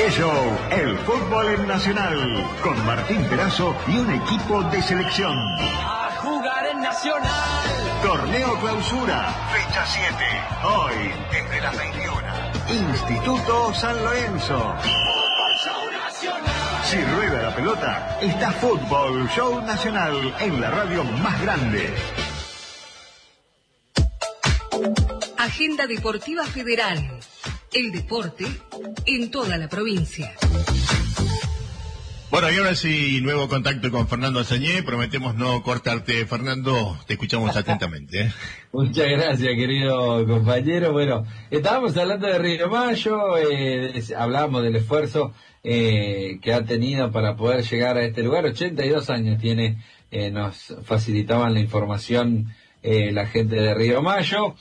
Show, el fútbol en Nacional, con Martín Perazo y un equipo de selección. A jugar en Nacional. Torneo Clausura, fecha 7. Hoy, desde las 21. Instituto San Lorenzo. Fútbol Show Nacional. Si rueda la pelota, está Fútbol Show Nacional en la radio más grande. Agenda Deportiva Federal. El deporte en toda la provincia. Bueno, y ahora sí, nuevo contacto con Fernando Azañé. Prometemos no cortarte, Fernando. Te escuchamos atentamente. Muchas gracias, querido compañero. Bueno, estábamos hablando de Río Mayo, hablábamos del esfuerzo que ha tenido para poder llegar a este lugar. 82 años tiene, nos facilitaban la información la gente de Río Mayo.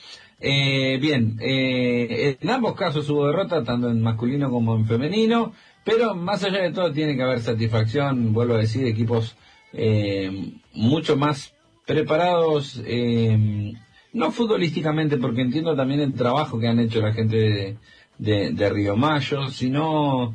En ambos casos hubo derrota, tanto en masculino como en femenino, pero más allá de todo tiene que haber satisfacción, vuelvo a decir, equipos mucho más preparados, no futbolísticamente, porque entiendo también el trabajo que han hecho la gente de Río Mayo, sino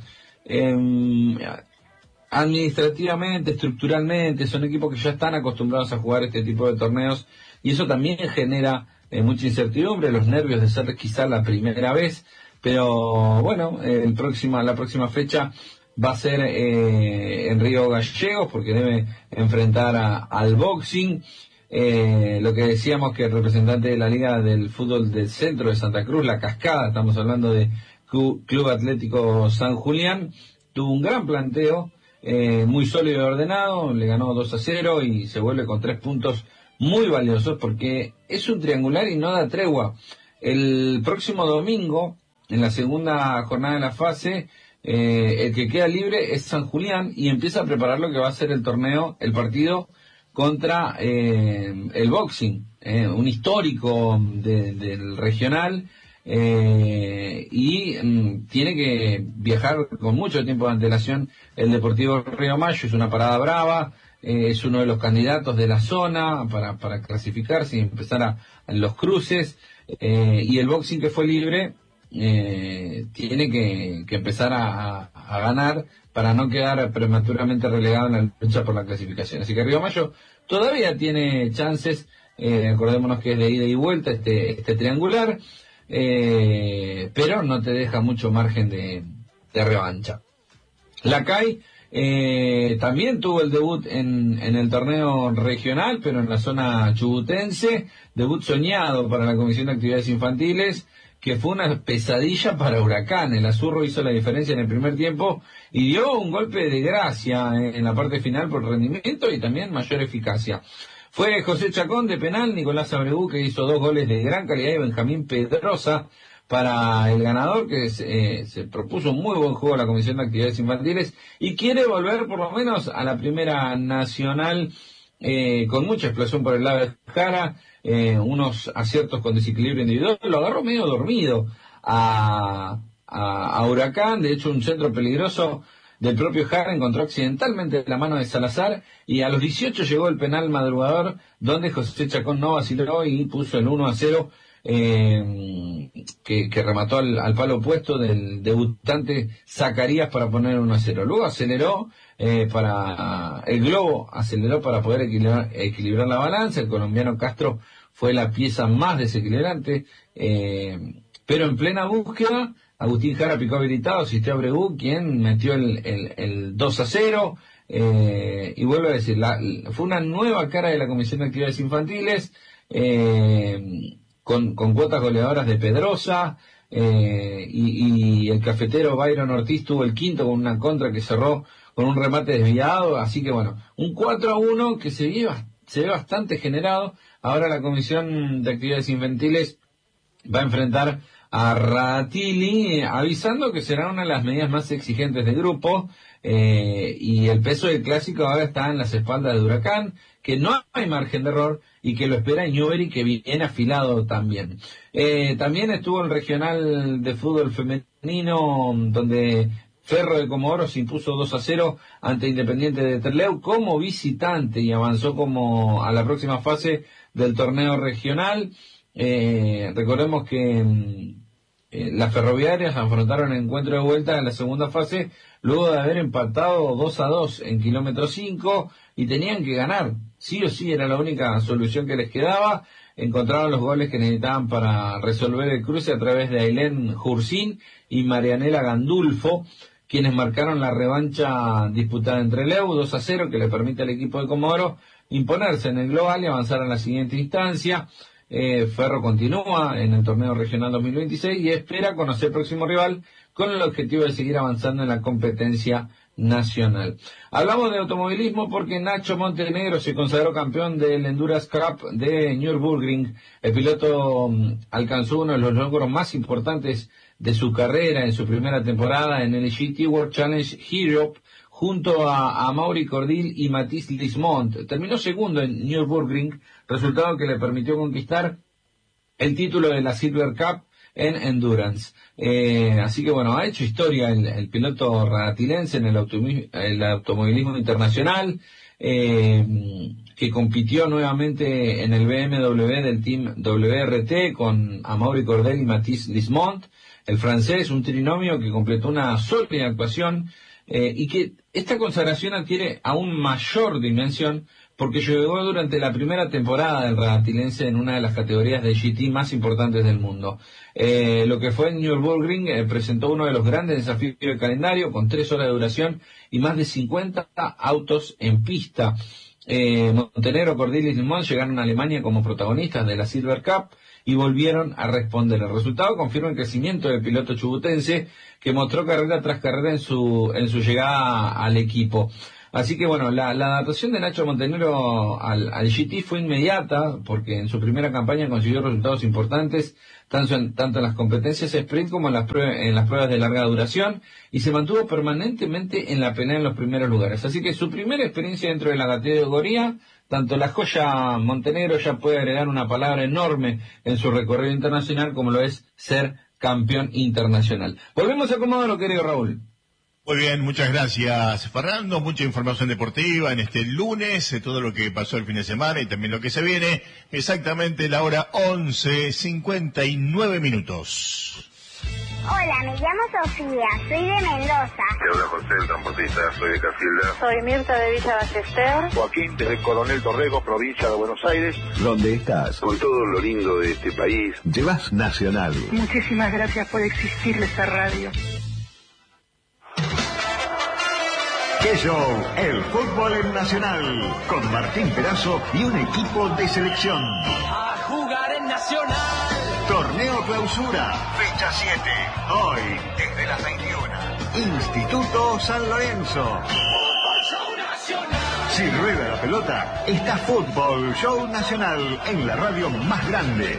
administrativamente, estructuralmente, son equipos que ya están acostumbrados a jugar este tipo de torneos, y eso también genera mucha incertidumbre, los nervios de ser quizá la primera vez, pero bueno, la próxima fecha va a ser en Río Gallegos, porque debe enfrentar al boxing. Lo que decíamos, que el representante de la Liga del Fútbol del Centro de Santa Cruz, La Cascada, estamos hablando de Club Atlético San Julián, tuvo un gran planteo, muy sólido y ordenado, le ganó 2-0 y se vuelve con 3 puntos muy valiosos, porque es un triangular y no da tregua. El próximo domingo, en la segunda jornada de la fase, el que queda libre es San Julián y empieza a preparar lo que va a ser el torneo, el partido contra el boxing, un histórico del regional, y tiene que viajar con mucho tiempo de antelación. El Deportivo Río Mayo es una parada brava, es uno de los candidatos de la zona para clasificarse y empezar en los cruces, y el boxing, que fue libre, tiene que empezar a ganar para no quedar prematuramente relegado en la lucha por la clasificación. Así que Río Mayo todavía tiene chances, acordémonos que es de ida y vuelta este triangular, pero no te deja mucho margen de revancha. La CAI también tuvo el debut en el torneo regional, pero en la zona chubutense, debut soñado para la Comisión de Actividades Infantiles, que fue una pesadilla para Huracán. El Azurro hizo la diferencia en el primer tiempo y dio un golpe de gracia en la parte final por rendimiento y también mayor eficacia. Fue José Chacón de penal, Nicolás Abreu, que hizo 2 goles de gran calidad, y Benjamín Pedrosa para el ganador, que se propuso un muy buen juego a la Comisión de Actividades Infantiles y quiere volver por lo menos a la Primera Nacional, con mucha explosión por el lado de Jara, unos aciertos con desequilibrio individual. Lo agarró medio dormido a Huracán. De hecho, un centro peligroso del propio Jara encontró accidentalmente la mano de Salazar, y a los 18 llegó el penal madrugador, donde José Chacón no vaciló y puso el 1-0, que remató al palo opuesto del debutante Zacarías para poner 1-0. Luego aceleró, el globo aceleró para poder equilibrar la balanza. El colombiano Castro fue la pieza más desequilibrante, pero en plena búsqueda, Agustín Jara picó habilitado, asistió a Abreu, quien metió el 2-0, y vuelvo a decir, fue una nueva cara de la Comisión de Actividades Infantiles, con cuotas goleadoras de Pedrosa, y el cafetero Byron Ortiz tuvo el quinto con una contra que cerró con un remate desviado. Así que bueno, un 4-1 que se ve bastante generado. Ahora la Comisión de Actividades Infantiles va a enfrentar a Ratilli, avisando que será una de las medidas más exigentes del grupo, y el peso del clásico ahora está en las espaldas de Huracán, que no hay margen de error y que lo espera Newbery, que viene afilado también. También estuvo el regional de fútbol femenino, donde Ferro de Comodoro se impuso 2-0 ante Independiente de Trelew como visitante y avanzó como a la próxima fase del torneo regional. Recordemos que Las ferroviarias afrontaron el encuentro de vuelta en la segunda fase luego de haber empatado 2-2 en kilómetro 5 y tenían que ganar. Sí o sí era la única solución que les quedaba. Encontraron los goles que necesitaban para resolver el cruce a través de Ailén Jursin y Marianela Gandulfo, quienes marcaron la revancha disputada entre Leu 2-0, que le permite al equipo de Comodoro imponerse en el global y avanzar a la siguiente instancia. Ferro continúa en el torneo regional 2026 y espera conocer el próximo rival con el objetivo de seguir avanzando en la competencia nacional. Hablamos de automovilismo porque Nacho Montenegro se consagró campeón del Endurance Cup de Nürburgring. El piloto alcanzó uno de los logros más importantes de su carrera en su primera temporada en el GT World Challenge Europe junto a Amaury Cordil y Mathis Lismont. Terminó segundo en Nürburgring, resultado que le permitió conquistar el título de la Silver Cup en Endurance. Así que bueno, ha hecho historia el piloto ragatilense en el automovilismo internacional, que compitió nuevamente en el BMW del Team WRT con Amaury Cordel y Mathis Lismont. El francés, un trinomio que completó una sólida actuación y que esta consagración adquiere aún mayor dimensión porque llegó durante la primera temporada del ragatilense en una de las categorías de GT más importantes del mundo. Lo que fue en Nürburgring presentó uno de los grandes desafíos del calendario con 3 horas de duración y más de 50 autos en pista. Montenegro, Cordil y Lismont llegaron a Alemania como protagonistas de la Silver Cup y volvieron a responder. El resultado confirma el crecimiento del piloto chubutense que mostró carrera tras carrera en su llegada al equipo. Así que bueno, la adaptación de Nacho Montenegro al GT fue inmediata porque en su primera campaña consiguió resultados importantes tanto en las competencias sprint como en las pruebas de larga duración y se mantuvo permanentemente en la pelea en los primeros lugares. Así que su primera experiencia dentro de la categoría, tanto la joya Montenegro ya puede agregar una palabra enorme en su recorrido internacional como lo es ser campeón internacional. Volvemos a Comodoro, querido Raúl. Muy bien, muchas gracias, Fernando. Mucha información deportiva en este lunes, todo lo que pasó el fin de semana y también lo que se viene. Exactamente la hora 11:59 minutos. Hola, me llamo Sofía, soy de Mendoza. Te habla José, el transportista, soy de Casilda. Soy Mirta de Villa Ballester. Joaquín, desde Coronel Dorrego, provincia de Buenos Aires. ¿Dónde estás? Con todo lo lindo de este país. Llevas Nacional. Muchísimas gracias por existir esta radio. ¡Qué show! El fútbol en Nacional, con Martín Perazo y un equipo de selección. A jugar en Nacional. Torneo Clausura, fecha 7. Hoy, desde las 21. Instituto San Lorenzo. Fútbol Show Nacional. Si rueda la pelota, está Fútbol Show Nacional en la radio más grande.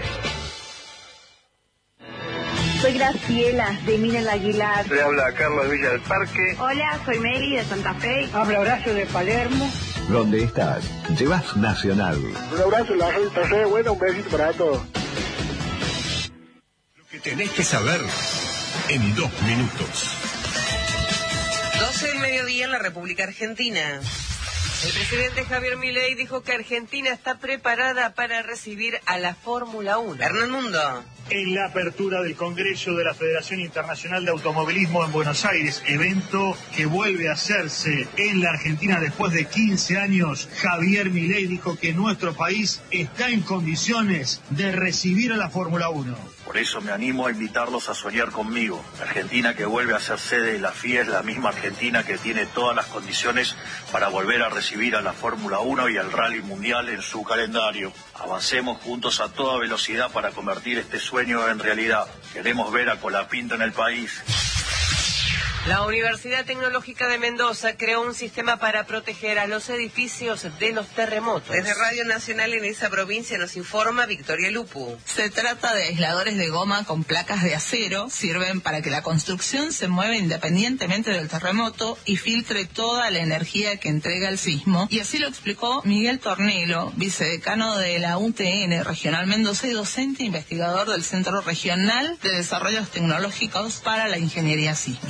Soy Graciela, de Minel Aguilar. Le habla Carlos Villa del Parque. Hola, soy Mary, de Santa Fe. Habla Horacio, de Palermo. ¿Dónde estás? Llevas Nacional. Un abrazo, la gente. Bueno, un besito para todos. Lo que tenés que saber en 2 minutos. 12 del mediodía en la República Argentina. El presidente Javier Milei dijo que Argentina está preparada para recibir a la Fórmula 1. Hernán Mundo. En la apertura del Congreso de la Federación Internacional de Automovilismo en Buenos Aires, evento que vuelve a hacerse en la Argentina después de 15 años, Javier Milei dijo que nuestro país está en condiciones de recibir a la Fórmula 1. Por eso me animo a invitarlos a soñar conmigo. La Argentina que vuelve a ser sede de la FIA es la misma Argentina que tiene todas las condiciones para volver a recibir a la Fórmula 1 y al Rally Mundial en su calendario. Avancemos juntos a toda velocidad para convertir este sueño en realidad. Queremos ver a Colapinto en el país. La Universidad Tecnológica de Mendoza creó un sistema para proteger a los edificios de los terremotos. Desde Radio Nacional en esa provincia nos informa Victoria Lupu. Se trata de aisladores de goma con placas de acero. Sirven para que la construcción se mueva independientemente del terremoto y filtre toda la energía que entrega el sismo. Y así lo explicó Miguel Tornelo, vicedecano de la UTN Regional Mendoza y docente investigador del Centro Regional de Desarrollos Tecnológicos para la Ingeniería Sísmica. El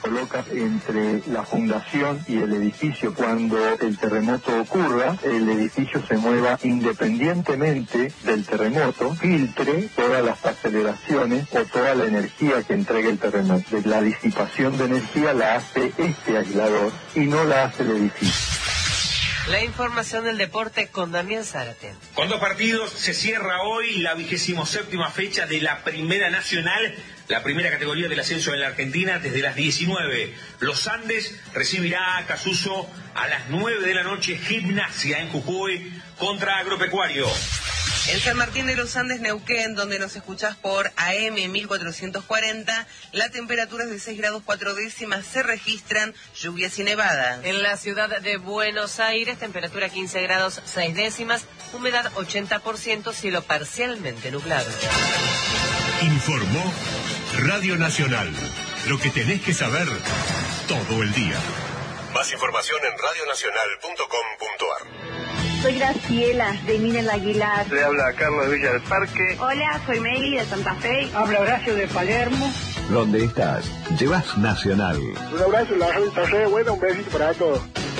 coloca entre la fundación y el edificio. Cuando el terremoto ocurra, el edificio se mueva independientemente del terremoto, filtre todas las aceleraciones o toda la energía que entrega el terremoto. La disipación de energía la hace este aislador y no la hace el edificio. La información del deporte con Damián Zárate. Con 2 partidos se cierra hoy la 27ª fecha de la Primera Nacional, la primera categoría del ascenso en la Argentina, desde las 19. Los Andes recibirá a Casuso a las 9 de la noche, Gimnasia en Jujuy contra Agropecuario. En San Martín de los Andes, Neuquén, donde nos escuchás por AM 1440, la temperatura es de 6 grados 4 décimas, se registran lluvias y nevada. En la ciudad de Buenos Aires, temperatura 15 grados 6 décimas, humedad 80%, cielo parcialmente nublado. Informó Radio Nacional. Lo que tenés que saber todo el día. Más información en radionacional.com.ar. Soy Graciela, de Minen Aguilar. Le habla Carlos de Villa del Parque. Hola, soy Meli, de Santa Fe. Habla Horacio, de Palermo. ¿Dónde estás? Llevas Nacional. Un abrazo, la radio está re buena, un besito para todos.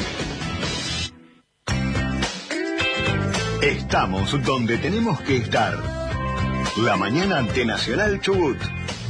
Estamos donde tenemos que estar. La mañana de Nacional Chubut.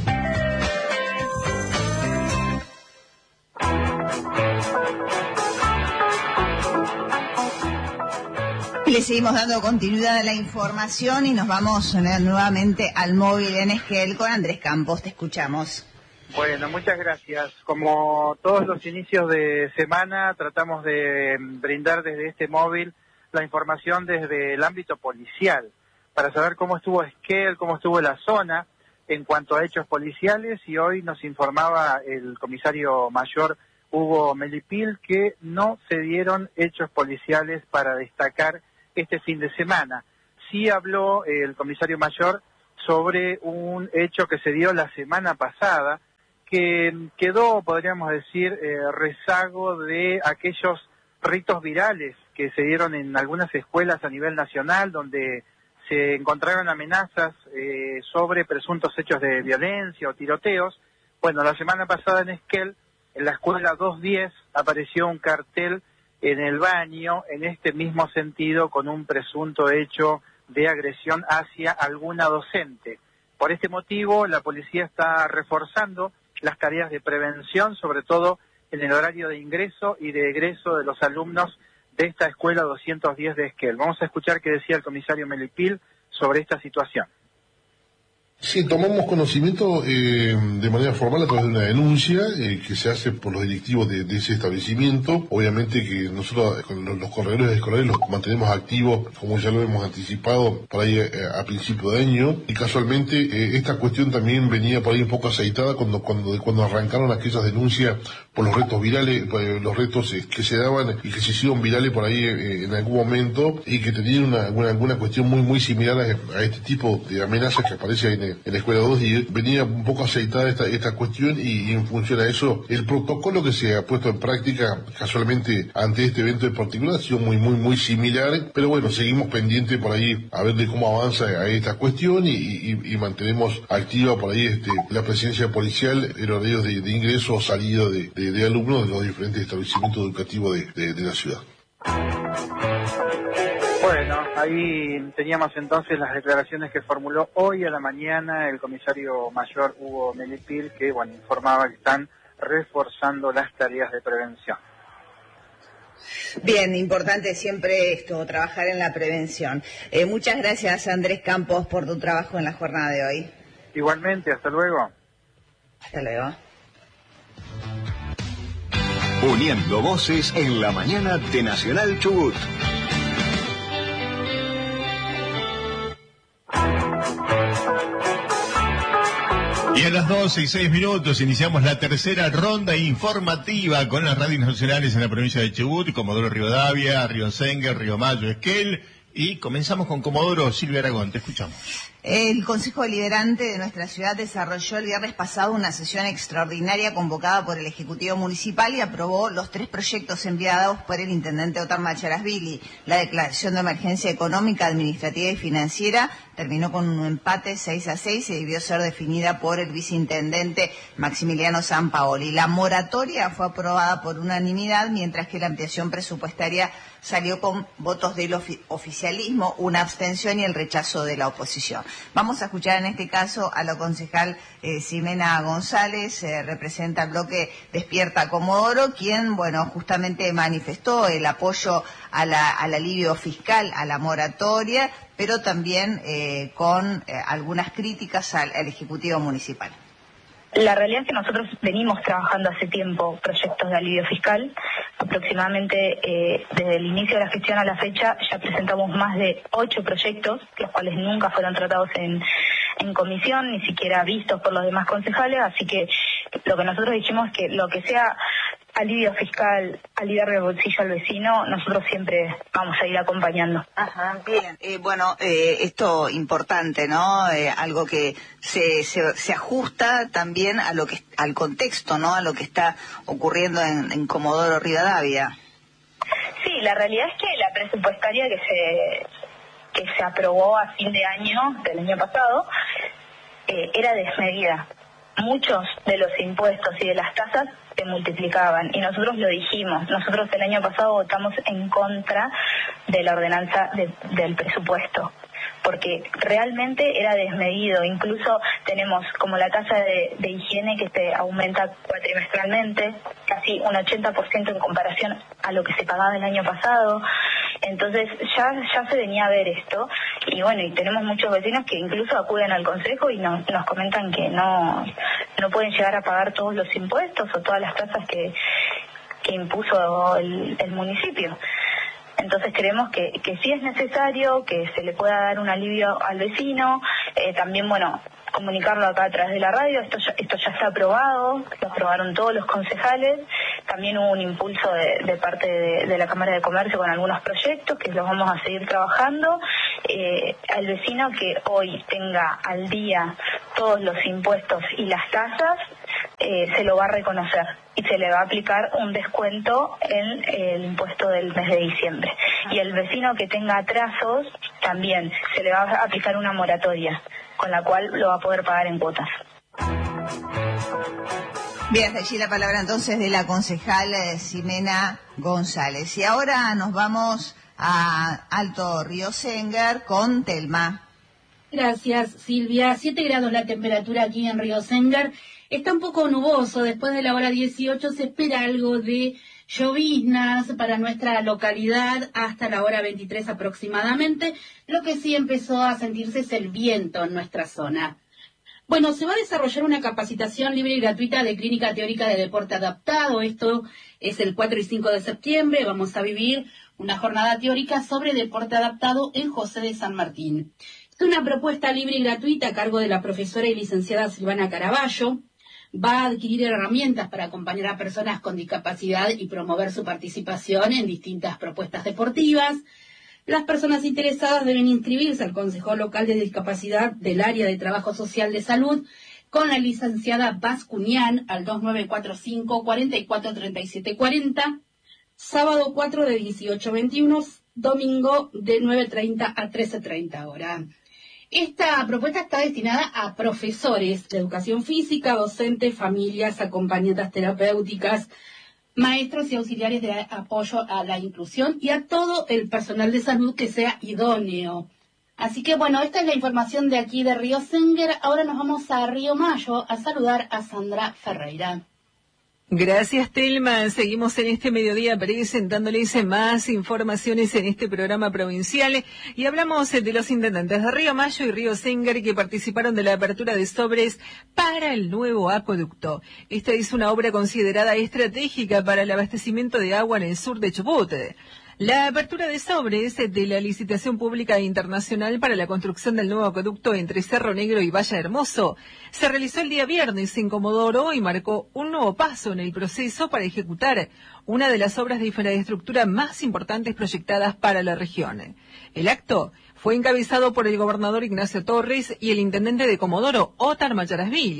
Le seguimos dando continuidad a la información y nos vamos nuevamente al móvil en Esquel con Andrés Campos. Te escuchamos. Bueno, muchas gracias. Como todos los inicios de semana, tratamos de brindar desde este móvil la información desde el ámbito policial, para saber cómo estuvo Esquel, cómo estuvo la zona en cuanto a hechos policiales, y hoy nos informaba el comisario mayor Hugo Melipil que no se dieron hechos policiales para destacar este fin de semana. Sí habló el comisario mayor sobre un hecho que se dio la semana pasada, que quedó, podríamos decir, rezago de aquellos ritos virales que se dieron en algunas escuelas a nivel nacional, donde se encontraron amenazas sobre presuntos hechos de violencia o tiroteos. Bueno, la semana pasada en Esquel, en la escuela 210, apareció un cartel en el baño en este mismo sentido, con un presunto hecho de agresión hacia alguna docente. Por este motivo, la policía está reforzando las tareas de prevención, sobre todo en el horario de ingreso y de egreso de los alumnos de esta escuela 210 de Esquel. Vamos a escuchar qué decía el comisario Melipil sobre esta situación. Sí, tomamos conocimiento de manera formal a través de una denuncia que se hace por los directivos de ese establecimiento. Obviamente que nosotros con los corredores escolares los mantenemos activos, como ya lo hemos anticipado, por ahí a principio de año. Y casualmente esta cuestión también venía por ahí un poco aceitada cuando arrancaron aquellas denuncias por los retos virales, los retos que se daban y que se hicieron virales por ahí en algún momento, y que tenían alguna cuestión muy similar a este tipo de amenazas que aparece en la escuela 2, y venía un poco aceitada esta cuestión, y en función a eso el protocolo que se ha puesto en práctica casualmente ante este evento en particular ha sido muy similar, pero bueno, seguimos pendientes por ahí a ver de cómo avanza a esta cuestión, y mantenemos activa por ahí la presencia policial en horarios de ingreso o salida de alumnos de los diferentes establecimientos educativos de la ciudad. Bueno, ahí teníamos entonces las declaraciones que formuló hoy a la mañana el comisario mayor Hugo Melipil, que informaba que están reforzando las tareas de prevención. Bien, importante siempre esto, trabajar en la prevención. Muchas gracias, Andrés Campos, por tu trabajo en la jornada de hoy. Igualmente, hasta luego. Hasta luego. Uniendo voces en la mañana de Nacional Chubut. Y a las 12:06 iniciamos la tercera ronda informativa con las radios nacionales en la provincia de Chubut, Comodoro Rivadavia, Río Senguer, Río Mayo, Esquel, y comenzamos con Comodoro. Silvia Aragón, te escuchamos. El Consejo Deliberante de nuestra ciudad desarrolló el viernes pasado una sesión extraordinaria convocada por el Ejecutivo Municipal y aprobó los 3 proyectos enviados por el intendente Otar Macharasvili: la declaración de emergencia económica, administrativa y financiera, terminó con un empate 6-6 y debió ser definida por el viceintendente Maximiliano Sampaoli. La moratoria fue aprobada por unanimidad, mientras que la ampliación presupuestaria salió con votos del oficialismo, una abstención y el rechazo de la oposición. Vamos a escuchar en este caso a la concejal Ximena González, representa el bloque Despierta Comodoro, quien, bueno, justamente manifestó el apoyo al alivio fiscal, a la moratoria, pero también con algunas críticas al Ejecutivo Municipal. La realidad es que nosotros venimos trabajando hace tiempo proyectos de alivio fiscal. Aproximadamente desde el inicio de la gestión a la fecha ya presentamos más de 8 proyectos, los cuales nunca fueron tratados en comisión, ni siquiera vistos por los demás concejales. Así que lo que nosotros dijimos es que lo que sea alivio fiscal, aliviar el bolsillo al vecino, nosotros siempre vamos a ir acompañando. Ajá, bien. Esto importante, ¿no? Algo que se ajusta también a lo que al contexto, ¿no? A lo que está ocurriendo en Comodoro Rivadavia. Sí, la realidad es que la presupuestaria que se aprobó a fin de año, del año pasado, era desmedida. Muchos de los impuestos y de las tasas se multiplicaban y nosotros lo dijimos. Nosotros el año pasado votamos en contra de la ordenanza del presupuesto, porque realmente era desmedido. Incluso tenemos como la tasa de higiene que se aumenta cuatrimestralmente, casi un 80% en comparación a lo que se pagaba el año pasado. Entonces ya se venía a ver esto, y bueno, y tenemos muchos vecinos que incluso acuden al consejo y nos comentan que no pueden llegar a pagar todos los impuestos o todas las tasas que impuso el municipio. Entonces creemos que sí es necesario que se le pueda dar un alivio al vecino, también, bueno, comunicarlo acá a través de la radio. Esto ya está aprobado, lo aprobaron todos los concejales. También hubo un impulso de parte de la Cámara de Comercio con algunos proyectos que los vamos a seguir trabajando. Al vecino que hoy tenga al día todos los impuestos y las tasas, se lo va a reconocer y se le va a aplicar un descuento en el impuesto del mes de diciembre. Y el vecino que tenga atrasos, también se le va a aplicar una moratoria, con la cual lo va a poder pagar en cuotas. Bien, hasta allí la palabra entonces de la concejal Ximena González. Y ahora nos vamos a Alto Río Sengar con Telma. Gracias, Silvia. 7 grados la temperatura aquí en Río Sengar. Está un poco nuboso. Después de la hora 18 se espera algo de lloviznas para nuestra localidad hasta la hora 23 aproximadamente. Lo que sí empezó a sentirse es el viento en nuestra zona. Bueno, se va a desarrollar una capacitación libre y gratuita de clínica teórica de deporte adaptado. Esto es el 4 y 5 de septiembre. Vamos a vivir una jornada teórica sobre deporte adaptado en José de San Martín. Es una propuesta libre y gratuita a cargo de la profesora y licenciada Silvana Caraballo. Va a adquirir herramientas para acompañar a personas con discapacidad y promover su participación en distintas propuestas deportivas. Las personas interesadas deben inscribirse al Consejo Local de Discapacidad del Área de Trabajo Social de Salud con la licenciada Bascunián al 2945-443740, sábado 4 de 18:21, domingo de 9:30 a 13:30 horas. Esta propuesta está destinada a profesores de educación física, docentes, familias, acompañantes terapéuticas, maestros y auxiliares de apoyo a la inclusión y a todo el personal de salud que sea idóneo. Así que bueno, esta es la información de aquí de Río Sengar. Ahora nos vamos a Río Mayo a saludar a Sandra Ferreira. Gracias, Telma. Seguimos en este mediodía presentándoles más informaciones en este programa provincial y hablamos de los intendentes de Río Mayo y Río Sengar que participaron de la apertura de sobres para el nuevo acueducto. Esta es una obra considerada estratégica para el abastecimiento de agua en el sur de Chubut. La apertura de sobres de la licitación pública internacional para la construcción del nuevo acueducto entre Cerro Negro y Valle Hermoso se realizó el día viernes en Comodoro y marcó un nuevo paso en el proceso para ejecutar una de las obras de infraestructura más importantes proyectadas para la región. El acto fue encabezado por el gobernador Ignacio Torres y el intendente de Comodoro, Ótar Mayarasvili.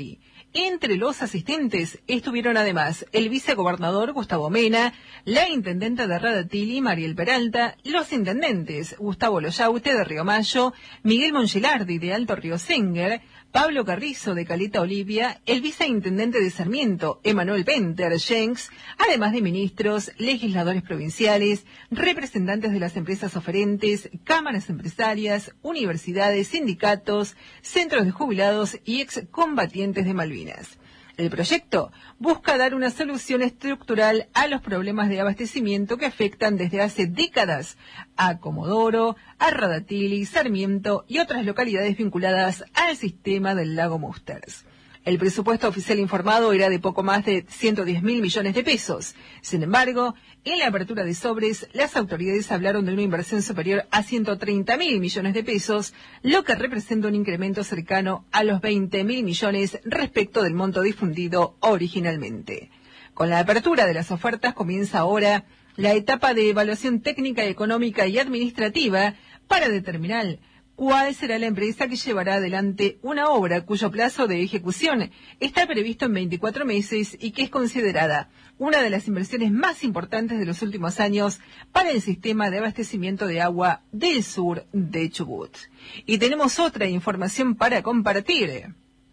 Entre los asistentes estuvieron además el vicegobernador Gustavo Mena, la intendenta de Radatili, Mariel Peralta, los intendentes Gustavo Loyaute de Río Mayo, Miguel Mongelardi de Alto Río Senguer, Pablo Carrizo de Caleta Olivia, el viceintendente de Sarmiento, Emanuel Penter Jenks, además de ministros, legisladores provinciales, representantes de las empresas oferentes, cámaras empresarias, universidades, sindicatos, centros de jubilados y excombatientes de Malvinas. El proyecto busca dar una solución estructural a los problemas de abastecimiento que afectan desde hace décadas a Comodoro, a Radatili, Sarmiento y otras localidades vinculadas al sistema del lago Musters. El presupuesto oficial informado era de poco más de 110.000 millones de pesos. Sin embargo, en la apertura de sobres, las autoridades hablaron de una inversión superior a 130.000 millones de pesos, lo que representa un incremento cercano a los 20.000 millones respecto del monto difundido originalmente. Con la apertura de las ofertas comienza ahora la etapa de evaluación técnica, económica y administrativa para determinar cuál será la empresa que llevará adelante una obra cuyo plazo de ejecución está previsto en 24 meses y que es considerada una de las inversiones más importantes de los últimos años para el sistema de abastecimiento de agua del sur de Chubut. Y tenemos otra información para compartir,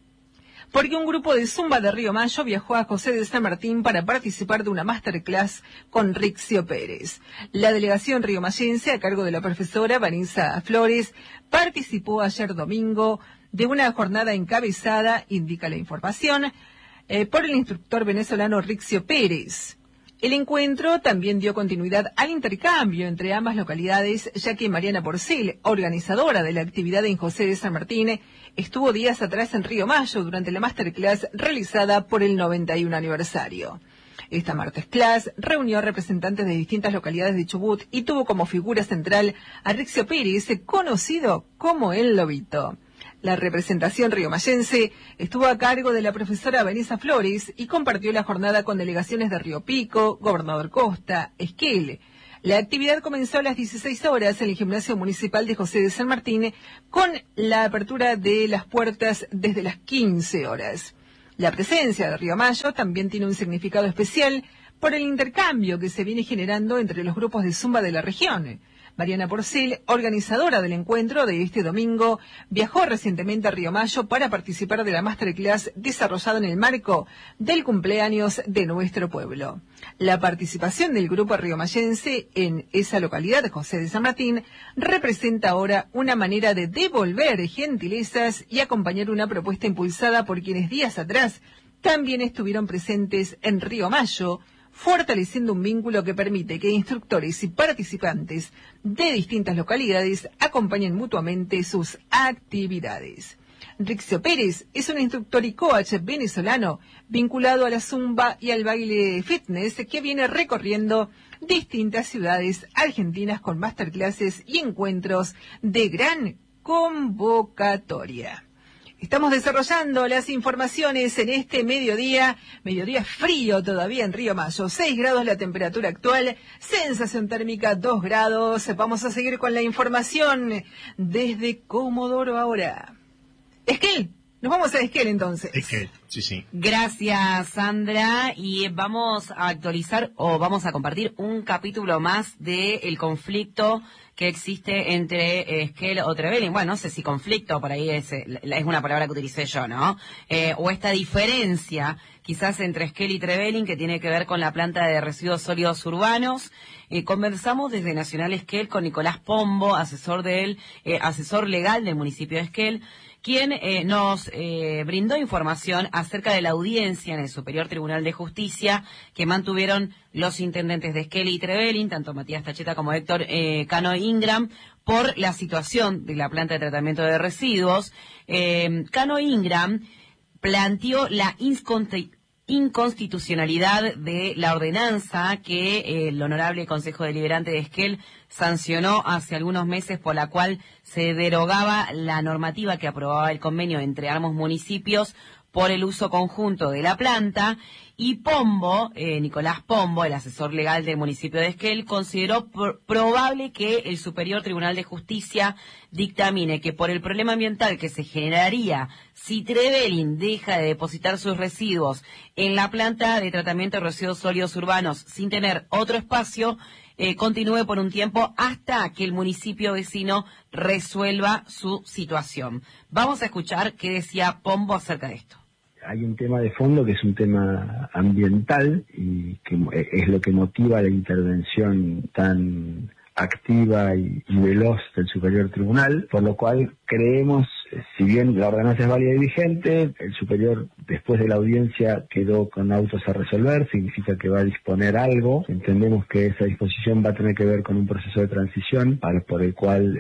porque un grupo de Zumba de Río Mayo viajó a José de San Martín para participar de una masterclass con Rixio Pérez. La delegación riomayense, a cargo de la profesora Vanessa Flores, participó ayer domingo de una jornada encabezada, indica la información, por el instructor venezolano Rixio Pérez. El encuentro también dio continuidad al intercambio entre ambas localidades, ya que Mariana Porcel, organizadora de la actividad en José de San Martín, estuvo días atrás en Río Mayo durante la masterclass realizada por el 91 aniversario. Esta masterclass reunió a representantes de distintas localidades de Chubut y tuvo como figura central a Rixio Pérez, conocido como El Lobito. La representación riomayense estuvo a cargo de la profesora Vanessa Flores y compartió la jornada con delegaciones de Río Pico, Gobernador Costa, Esquel. La actividad comenzó a las 16 horas en el Gimnasio Municipal de José de San Martín, con la apertura de las puertas desde las 15 horas. La presencia de Río Mayo también tiene un significado especial por el intercambio que se viene generando entre los grupos de Zumba de la región. Mariana Porcel, organizadora del encuentro de este domingo, viajó recientemente a Río Mayo para participar de la masterclass desarrollada en el marco del cumpleaños de nuestro pueblo. La participación del grupo riomayense en esa localidad, José de San Martín, representa ahora una manera de devolver gentilezas y acompañar una propuesta impulsada por quienes días atrás también estuvieron presentes en Río Mayo, fortaleciendo un vínculo que permite que instructores y participantes de distintas localidades acompañen mutuamente sus actividades. Rixio Pérez es un instructor y coach venezolano vinculado a la zumba y al baile fitness que viene recorriendo distintas ciudades argentinas con masterclasses y encuentros de gran convocatoria. Estamos desarrollando las informaciones en este mediodía frío todavía en Río Mayo, 6 grados la temperatura actual, sensación térmica 2 grados. Vamos a seguir con la información desde Comodoro ahora. Esquel, nos vamos a Esquel entonces. Esquel, sí. Gracias, Sandra, y vamos a actualizar o vamos a compartir un capítulo más del conflicto que existe entre Esquel o Trevelin. Bueno, no sé si conflicto, por ahí es una palabra que utilicé yo, ¿no? O esta diferencia quizás entre Esquel y Trevelin que tiene que ver con la planta de residuos sólidos urbanos. Conversamos desde Nacional Esquel con Nicolás Pombo, asesor legal del municipio de Esquel, quien nos brindó información acerca de la audiencia en el Superior Tribunal de Justicia que mantuvieron los intendentes de Esquel y Trevelin, tanto Matías Tacheta como Héctor Cano Ingram, por la situación de la planta de tratamiento de residuos. Cano Ingram planteó la inconstitucionalidad de la ordenanza que el Honorable Consejo Deliberante de Esquel sancionó hace algunos meses, por la cual se derogaba la normativa que aprobaba el convenio entre ambos municipios por el uso conjunto de la planta, Y Pombo, Nicolás Pombo, el asesor legal del municipio de Esquel, consideró probable que el Superior Tribunal de Justicia dictamine que por el problema ambiental que se generaría si Trevelin deja de depositar sus residuos en la planta de tratamiento de residuos sólidos urbanos sin tener otro espacio, continúe por un tiempo hasta que el municipio vecino resuelva su situación. Vamos a escuchar qué decía Pombo acerca de esto. Hay un tema de fondo que es un tema ambiental y que es lo que motiva la intervención tan activa y veloz del Superior Tribunal, por lo cual creemos, si bien la ordenanza es válida y vigente, el Superior después de la audiencia quedó con autos a resolver, significa que va a disponer algo, entendemos que esa disposición va a tener que ver con un proceso de transición por el cual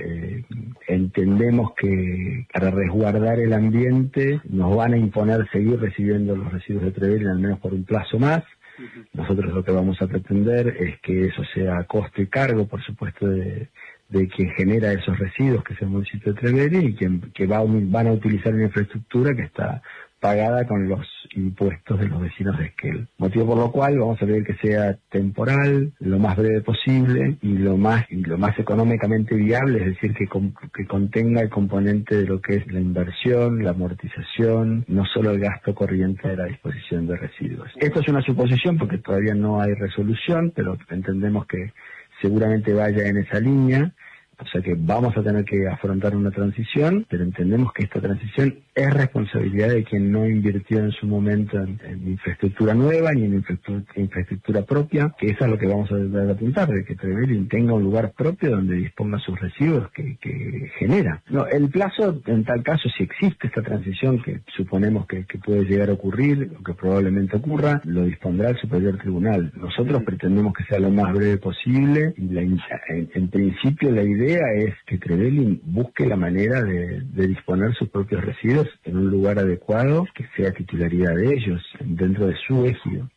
entendemos que para resguardar el ambiente nos van a imponer seguir recibiendo los residuos de Trevelin al menos por un plazo más. Nosotros lo que vamos a pretender es que eso sea a costo y cargo, por supuesto, de quien genera esos residuos, que es el municipio de Trevelin, y que van a utilizar una infraestructura que está pagada con los impuestos de los vecinos de Esquel. Motivo por lo cual vamos a pedir que sea temporal, lo más breve posible y lo más económicamente viable, es decir, que contenga el componente de lo que es la inversión, la amortización, no solo el gasto corriente de la disposición de residuos. Esto es una suposición porque todavía no hay resolución, pero entendemos que seguramente vaya en esa línea. O sea que vamos a tener que afrontar una transición, pero entendemos que esta transición es responsabilidad de quien no invirtió en su momento en infraestructura nueva ni en infraestructura propia, que eso es lo que vamos a apuntar, de que Trevelin tenga un lugar propio donde disponga sus residuos que genera. No, el plazo, en tal caso, si existe esta transición, que suponemos que puede llegar a ocurrir, o que probablemente ocurra, lo dispondrá el Superior Tribunal. Nosotros pretendemos que sea lo más breve posible, y en principio la idea es que Trevelin busque la manera de disponer sus propios residuos en un lugar adecuado que sea titularidad de ellos, dentro de su ejido.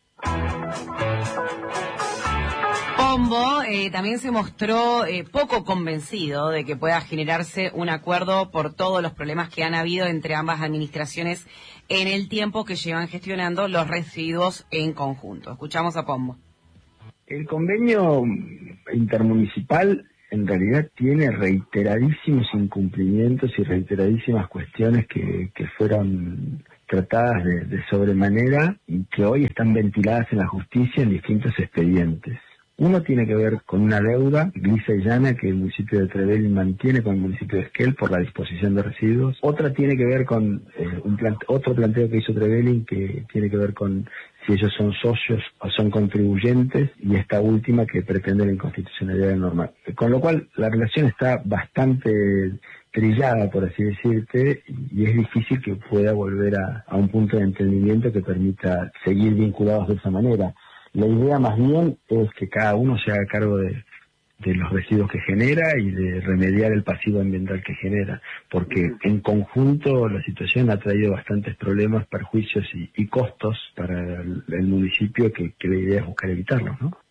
Pombo también se mostró poco convencido de que pueda generarse un acuerdo por todos los problemas que han habido entre ambas administraciones en el tiempo que llevan gestionando los residuos en conjunto. Escuchamos a Pombo. El convenio intermunicipal en realidad tiene reiteradísimos incumplimientos y reiteradísimas cuestiones que fueron tratadas de sobremanera y que hoy están ventiladas en la justicia en distintos expedientes. Uno tiene que ver con una deuda lisa y llana que el municipio de Trevelin mantiene con el municipio de Esquel por la disposición de residuos. Otra tiene que ver con otro planteo que hizo Trevelin que tiene que ver con si ellos son socios o son contribuyentes, y esta última que pretende la inconstitucionalidad de norma. Con lo cual la relación está bastante trillada, por así decirte, y es difícil que pueda volver a un punto de entendimiento que permita seguir vinculados de esa manera. La idea más bien es que cada uno se haga cargo de los residuos que genera y de remediar el pasivo ambiental que genera, porque en conjunto la situación ha traído bastantes problemas, perjuicios y costos para el municipio que la idea es buscar evitarlos, ¿no?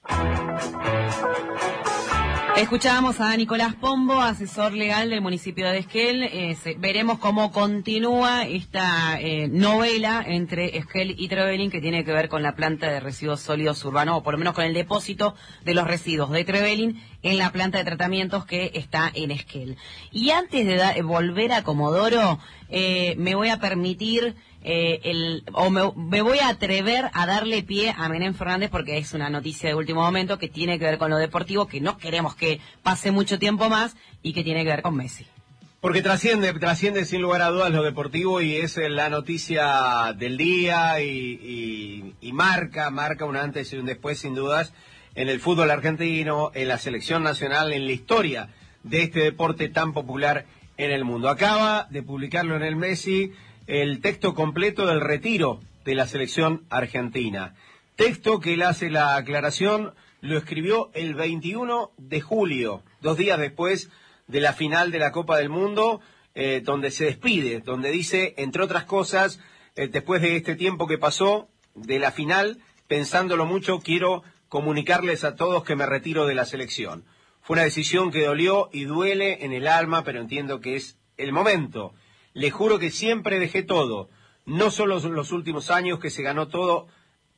Escuchábamos a Nicolás Pombo, asesor legal del municipio de Esquel. Veremos cómo continúa esta novela entre Esquel y Trevelin, que tiene que ver con la planta de residuos sólidos urbanos, o por lo menos con el depósito de los residuos de Trevelin en la planta de tratamientos que está en Esquel. Y antes de volver a Comodoro, me voy a permitir me voy a atrever a darle pie a Menem Fernández, porque es una noticia de último momento que tiene que ver con lo deportivo, que no queremos que pase mucho tiempo más, y que tiene que ver con Messi. Porque trasciende sin lugar a dudas lo deportivo, y es la noticia del día, y marca un antes y un después, sin dudas, en el fútbol argentino, en la selección nacional, en la historia de este deporte tan popular en el mundo. Acaba de publicarlo en el Messi el texto completo del retiro de la selección argentina. Texto que él hace la aclaración, lo escribió el 21 de julio, 2 días después de la final de la Copa del Mundo, donde se despide, donde dice, entre otras cosas, después de este tiempo que pasó de la final, pensándolo mucho, quiero comunicarles a todos que me retiro de la selección. Fue una decisión que dolió y duele en el alma, pero entiendo que es el momento. Le juro que siempre dejé todo, no solo los últimos años que se ganó todo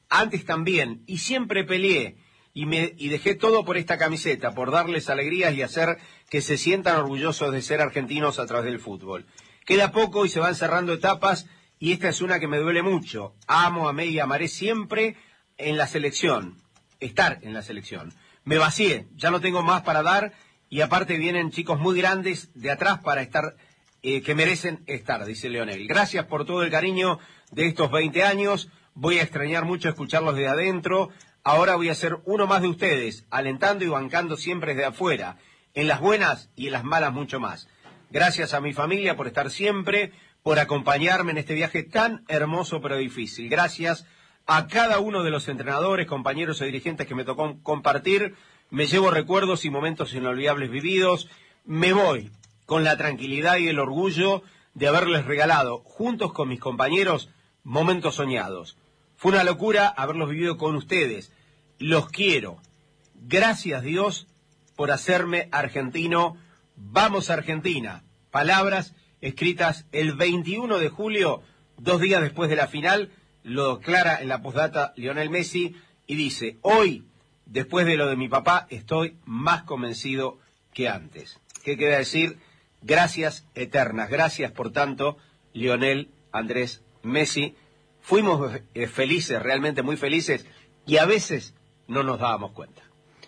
antes también, y siempre peleé y dejé todo por esta camiseta, por darles alegrías y hacer que se sientan orgullosos de ser argentinos a través del fútbol. Queda poco y se van cerrando etapas, y esta es una que me duele mucho. Amo, amé y amaré siempre en la selección, estar en la selección. Me vacié, ya no tengo más para dar, y aparte vienen chicos muy grandes de atrás para estar, que merecen estar, dice Lionel. Gracias por todo el cariño de estos 20 años, voy a extrañar mucho escucharlos de adentro, ahora voy a ser uno más de ustedes, alentando y bancando siempre desde afuera, en las buenas y en las malas mucho más. Gracias a mi familia por estar siempre, por acompañarme en este viaje tan hermoso pero difícil. Gracias a cada uno de los entrenadores, compañeros y dirigentes que me tocó compartir. Me llevo recuerdos y momentos inolvidables vividos. Me voy con la tranquilidad y el orgullo de haberles regalado, juntos con mis compañeros, momentos soñados. Fue una locura haberlos vivido con ustedes. Los quiero. Gracias, Dios, por hacerme argentino. Vamos, Argentina. Palabras escritas el 21 de julio, 2 días después de la final, lo declara en la postdata Lionel Messi y dice: hoy, después de lo de mi papá, estoy más convencido que antes. ¿Qué queda decir? Gracias eternas. Gracias, por tanto, Lionel Andrés Messi. Fuimos felices, realmente muy felices, y a veces no nos dábamos cuenta.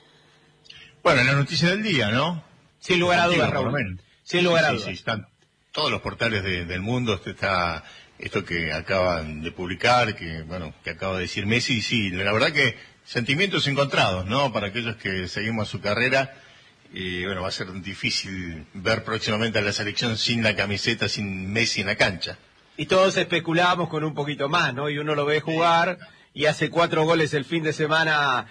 Bueno, la noticia del día, ¿no? Sin lugar a dudas, Raúl. Sin lugar a dudas. Sí, están todos los portales del mundo, está esto que acaban de publicar, que acaba de decir Messi. Sí, la verdad que sentimientos encontrados, ¿no? Para aquellos que seguimos su carrera, y va a ser difícil ver próximamente a la selección sin la camiseta, sin Messi en la cancha. Y todos especulábamos con un poquito más, ¿no? Y uno lo ve jugar y hace 4 goles el fin de semana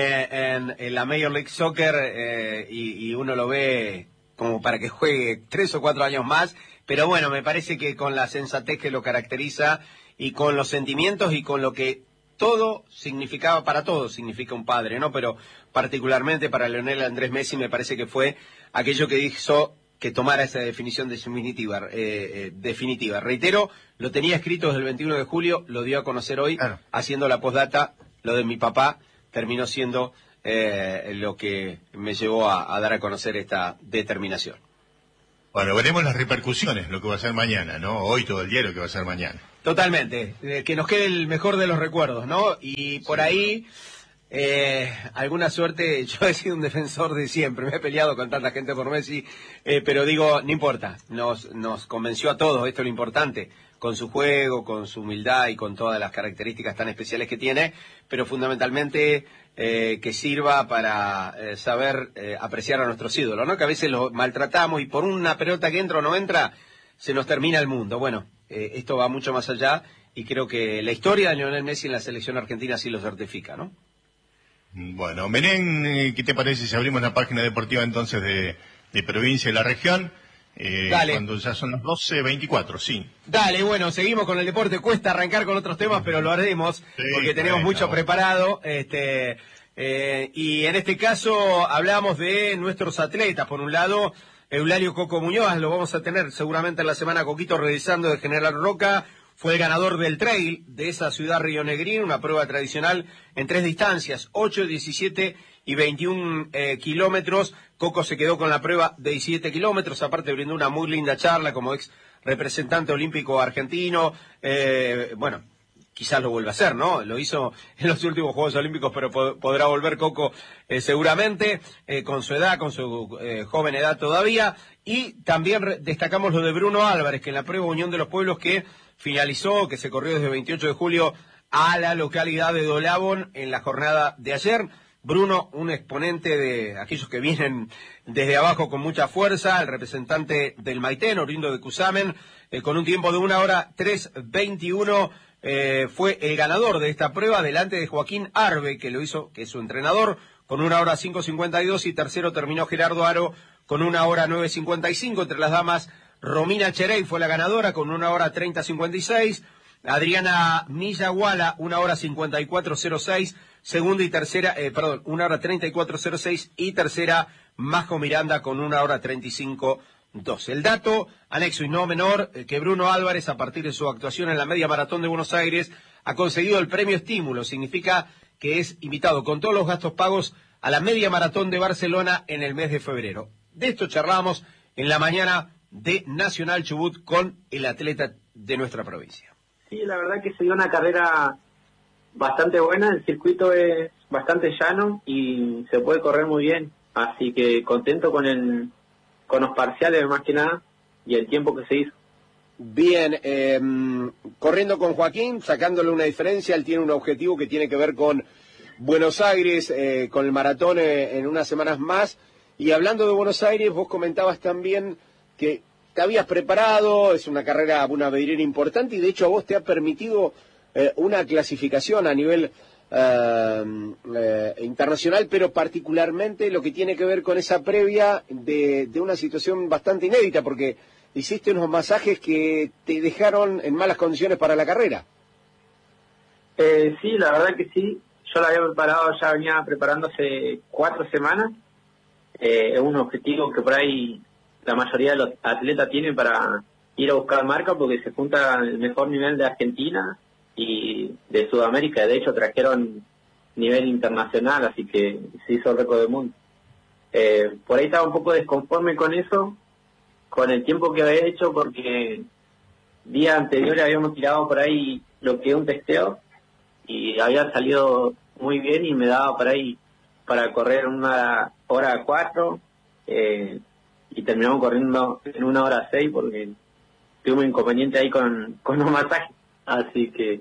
en la Major League Soccer, y uno lo ve como para que juegue 3 o 4 años más. Pero bueno, me parece que con la sensatez que lo caracteriza y con los sentimientos y con lo que todo significaba, para todos significa un padre, ¿no? Pero particularmente para Lionel Andrés Messi me parece que fue aquello que hizo que tomara esa definición definitiva. Reitero, lo tenía escrito desde el 21 de julio, lo dio a conocer hoy, claro. Haciendo la postdata, lo de mi papá terminó siendo lo que me llevó a dar a conocer esta determinación. Bueno, veremos las repercusiones, lo que va a ser mañana, ¿no? Hoy todo el día, lo que va a ser mañana. Totalmente, que nos quede el mejor de los recuerdos, ¿no? Y por ahí, alguna suerte. Yo he sido un defensor de siempre, me he peleado con tanta gente por Messi, pero digo, no importa, nos convenció a todos, esto es lo importante, con su juego, con su humildad y con todas las características tan especiales que tiene, pero fundamentalmente que sirva para saber apreciar a nuestros ídolos, ¿no? Que a veces los maltratamos y por una pelota que entra o no entra, se nos termina el mundo. Bueno, esto va mucho más allá y creo que la historia de Lionel Messi en la selección argentina sí lo certifica, ¿no? Bueno, Belén, ¿qué te parece si abrimos la página deportiva entonces de provincia y la región? Dale. Cuando ya son las 12:24, sí. Dale, bueno, seguimos con el deporte. Cuesta arrancar con otros temas, pero lo haremos porque tenemos mucho preparado. Y en este caso hablamos de nuestros atletas. Por un lado, Eulalio Coco Muñoz, lo vamos a tener seguramente en la semana, Coquito, revisando de General Roca. Fue el ganador del trail de esa ciudad rionegrina, una prueba tradicional en 3 distancias, 8, 17 y 21 kilómetros. Coco se quedó con la prueba de 17 kilómetros, aparte brindó una muy linda charla como ex representante olímpico argentino. Bueno, quizás lo vuelva a hacer, ¿no? Lo hizo en los últimos Juegos Olímpicos, pero podrá volver Coco seguramente, con su edad, con su joven edad todavía. Y también destacamos lo de Bruno Álvarez, que en la prueba Unión de los Pueblos que finalizó, que se corrió desde el 28 de julio a la localidad de Dolabón en la jornada de ayer. Bruno, un exponente de aquellos que vienen desde abajo con mucha fuerza, el representante del Maitén, oriundo de Cusamen, con un tiempo de 1 hora 3:21, fue el ganador de esta prueba delante de Joaquín Arbe, que lo hizo, que es su entrenador, con 1 hora 5:52, y tercero terminó Gerardo Aro con 1 hora 9:55. Entre las damas, Romina Cherey fue la ganadora con 1 hora 30:56. Adriana Millaguala, 1 hora 54:06. Segunda y tercera, 1 hora 34:06. Y tercera, Majo Miranda con 1 hora 35:12. El dato anexo y no menor, que Bruno Álvarez, a partir de su actuación en la media maratón de Buenos Aires, ha conseguido el premio Estímulo. Significa que es invitado con todos los gastos pagos a la media maratón de Barcelona en el mes de febrero. De esto charlamos en la mañana de Nacional Chubut con el atleta de nuestra provincia. Sí, la verdad que se dio una carrera bastante buena, el circuito es bastante llano y se puede correr muy bien, así que contento con los parciales más que nada y el tiempo que se hizo. Bien, corriendo con Joaquín, sacándole una diferencia, él tiene un objetivo que tiene que ver con Buenos Aires, con el maratón en unas semanas más, y hablando de Buenos Aires, vos comentabas también que te habías preparado, es una carrera, una vidriera importante, y de hecho a vos te ha permitido una clasificación a nivel internacional, pero particularmente lo que tiene que ver con esa previa de una situación bastante inédita, porque hiciste unos masajes que te dejaron en malas condiciones para la carrera. Sí, la verdad que sí. Yo la había preparado, ya venía preparando hace 4 semanas. Es un objetivo que por ahí la mayoría de los atletas tienen para ir a buscar marca, porque se junta el mejor nivel de Argentina y de Sudamérica. De hecho, trajeron nivel internacional, así que se hizo el récord del mundo. Por ahí estaba un poco desconforme con eso, con el tiempo que había hecho, porque día anterior habíamos tirado por ahí lo que es un testeo y había salido muy bien y me daba por ahí para correr 1:04 y terminamos corriendo en 1:06 porque tuve un inconveniente ahí con los masajes, así que,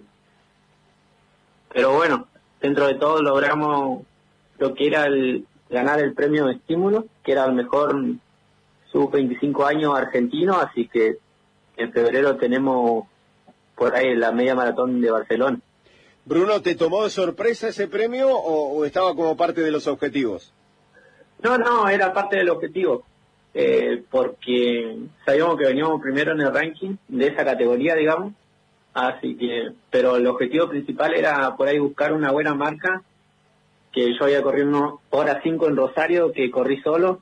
pero bueno, dentro de todo logramos lo que era ganar el premio de Estímulo, que era el mejor sub-25 años argentino, así que en febrero tenemos por ahí la media maratón de Barcelona. Bruno, ¿te tomó de sorpresa ese premio o estaba como parte de los objetivos? No, era parte del objetivo, porque sabíamos que veníamos primero en el ranking de esa categoría, digamos, así que, pero el objetivo principal era por ahí buscar una buena marca, que yo había corrido 1:05 en Rosario, que corrí solo,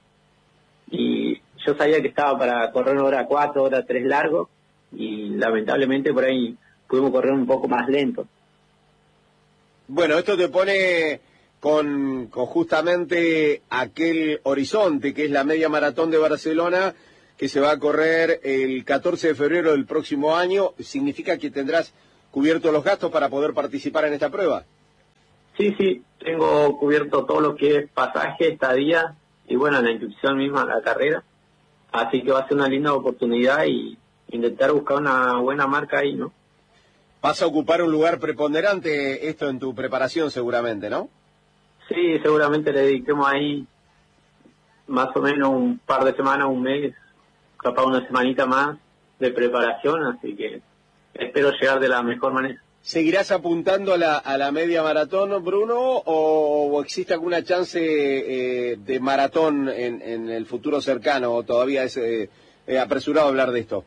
y yo sabía que estaba para correr 1:04, 1:03 largo, y lamentablemente por ahí pudimos correr un poco más lento. Bueno, esto te pone con justamente aquel horizonte que es la media maratón de Barcelona, que se va a correr el 14 de febrero del próximo año. ¿Significa que tendrás cubiertos los gastos para poder participar en esta prueba? Sí, tengo cubierto todo lo que es pasaje, estadía y bueno, la inscripción misma a la carrera. Así que va a ser una linda oportunidad y intentar buscar una buena marca ahí, ¿no? Vas a ocupar un lugar preponderante esto en tu preparación seguramente, ¿no? Sí, seguramente le dediquemos ahí más o menos un par de semanas, un mes, capaz una semanita más de preparación, así que espero llegar de la mejor manera. ¿Seguirás apuntando a la media maratón, Bruno, o existe alguna chance de maratón en el futuro cercano, o todavía es apresurado hablar de esto?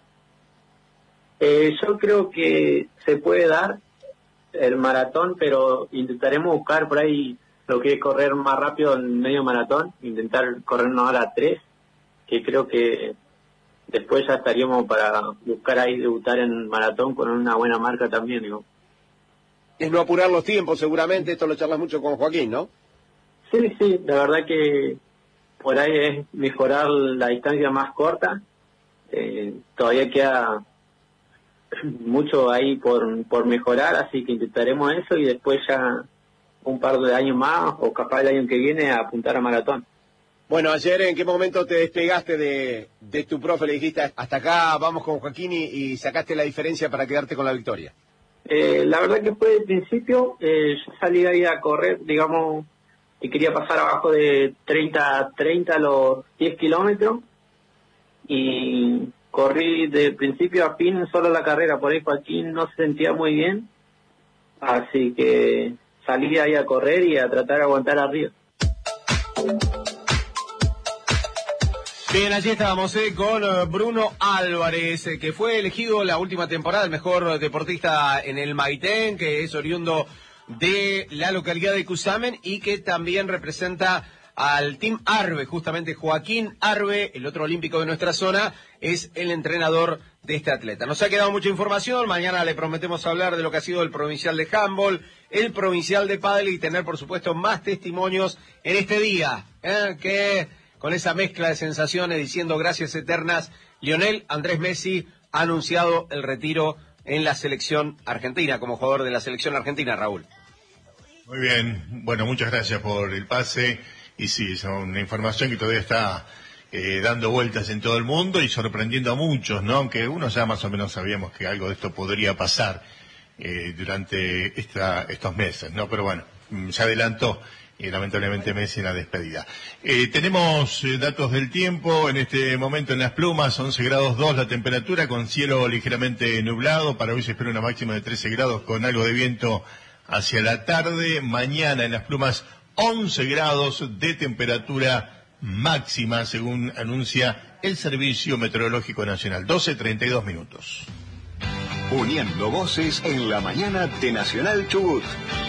Yo creo que se puede dar el maratón, pero intentaremos buscar por ahí lo que es correr más rápido en medio maratón, intentar correr 1:03, que creo que después ya estaríamos para buscar ahí debutar en maratón con una buena marca también, digo. Es no apurar los tiempos, seguramente, esto lo charlas mucho con Joaquín, ¿no? Sí, la verdad que por ahí es mejorar la distancia más corta, todavía queda mucho ahí por mejorar, así que intentaremos eso y después ya un par de años más o capaz el año que viene a apuntar a maratón. Bueno, ayer ¿en qué momento te despegaste de tu profe? Le dijiste hasta acá, vamos con Joaquín y sacaste la diferencia para quedarte con la victoria. La verdad que fue de principio, yo salí ahí a correr, digamos, y quería pasar abajo de 30 a los 10 kilómetros y corrí de principio a fin solo la carrera, por ahí Joaquín no se sentía muy bien, así que salí ahí a correr y a tratar de aguantar arriba. Bien, allí estábamos con Bruno Álvarez, que fue elegido la última temporada el mejor deportista en el Maitén, que es oriundo de la localidad de Cusamen y que también representa al Team Arbe, justamente Joaquín Arbe, el otro olímpico de nuestra zona, es el entrenador de este atleta. Nos ha quedado mucha información, mañana le prometemos hablar de lo que ha sido el provincial de handball, el provincial de pádel y tener, por supuesto, más testimonios en este día, que con esa mezcla de sensaciones, diciendo gracias eternas, Lionel Andrés Messi ha anunciado el retiro en la selección argentina, como jugador de la selección argentina, Raúl. Muy bien, bueno, muchas gracias por el pase. Y sí, es una información que todavía está dando vueltas en todo el mundo y sorprendiendo a muchos, ¿no? Aunque unos ya más o menos sabíamos que algo de esto podría pasar durante estos meses, ¿no? Pero bueno, se adelantó y lamentablemente Messi en la despedida. Tenemos datos del tiempo en este momento en Las Plumas, 11 grados 2 la temperatura, con cielo ligeramente nublado. Para hoy se espera una máxima de 13 grados con algo de viento hacia la tarde. Mañana en Las Plumas 11 grados de temperatura máxima, según anuncia el Servicio Meteorológico Nacional. 12:32 minutos. Uniendo voces en la mañana de Nacional Chubut.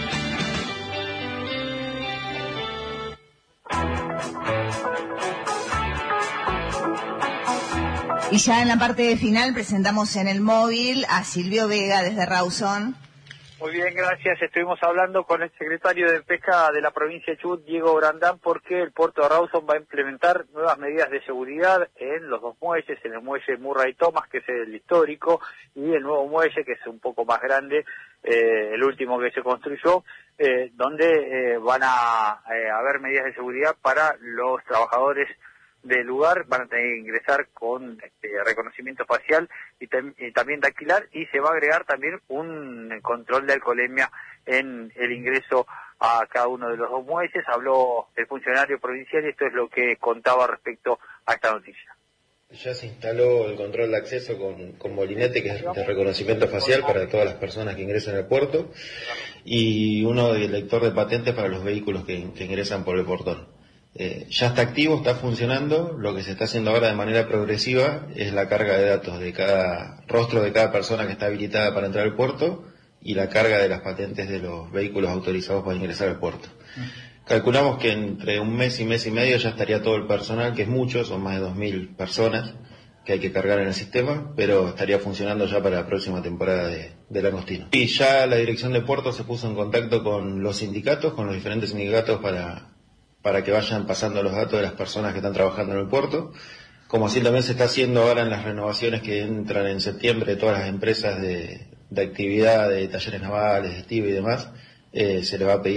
Y ya en la parte final presentamos en el móvil a Silvio Vega desde Rawson. Muy bien, gracias. Estuvimos hablando con el secretario de Pesca de la provincia de Chubut, Diego Brandán, porque el puerto de Rawson va a implementar nuevas medidas de seguridad en los dos muelles, en el muelle Murray Thomas, que es el histórico, y el nuevo muelle, que es un poco más grande, el último que se construyó, donde van a haber medidas de seguridad para los trabajadores del lugar. Van a tener que ingresar con reconocimiento facial y también dactilar, y se va a agregar también un control de alcoholemia en el ingreso a cada uno de los dos muelles. Habló el funcionario provincial y esto es lo que contaba respecto a esta noticia. Ya se instaló el control de acceso con molinete, que es de reconocimiento facial para todas las personas que ingresan al puerto, y uno de lector de patentes para los vehículos que ingresan por el portón. Ya está activo, está funcionando. Lo que se está haciendo ahora de manera progresiva es la carga de datos de cada rostro de cada persona que está habilitada para entrar al puerto y la carga de las patentes de los vehículos autorizados para ingresar al puerto. Calculamos que entre un mes y medio ya estaría todo el personal, que es mucho, son más de 2.000 personas que hay que cargar en el sistema, pero estaría funcionando ya para la próxima temporada de langostino. Y ya la dirección de puerto se puso en contacto con los sindicatos, con los diferentes sindicatos para que vayan pasando los datos de las personas que están trabajando en el puerto, como así también se está haciendo ahora en las renovaciones que entran en septiembre, todas las empresas de actividad, de talleres navales, de estiva y demás, se le va a pedir